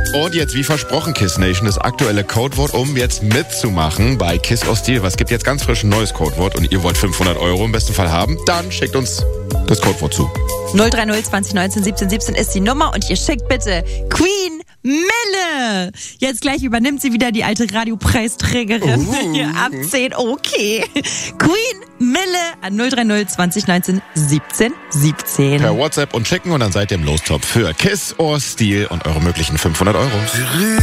Und jetzt wie versprochen, Kiss Nation, das aktuelle Codewort, um jetzt mitzumachen bei Kiss or Steal. Was gibt jetzt ganz frisch ein neues Codewort und ihr wollt 500 € im besten Fall haben? Dann schickt uns das Codewort zu. 030 2019 17 17 ist die Nummer und ihr schickt bitte Queen Mille. Jetzt gleich übernimmt sie wieder die alte Radiopreisträgerin hier ab 10. Okay. Queen Mille an 030 2019 17 17. Per WhatsApp und schicken und dann seid ihr im Lostopf für Kiss or Steal und eure möglichen 500 €.